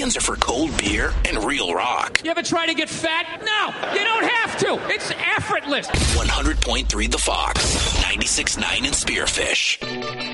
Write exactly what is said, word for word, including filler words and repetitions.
Weekends are for cold beer and real rock. You ever try to get fat? No, you don't have to. It's effortless. one hundred point three The Fox, ninety-six point nine in Spearfish.